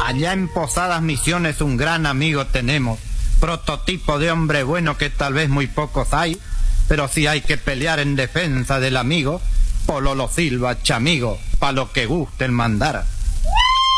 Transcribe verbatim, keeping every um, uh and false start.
Allá en Posadas Misiones un gran amigo tenemos, prototipo de hombre bueno que tal vez muy pocos hay, pero si hay que pelear en defensa del amigo, Pololo Silva, chamigo, pa' lo que guste el mandar.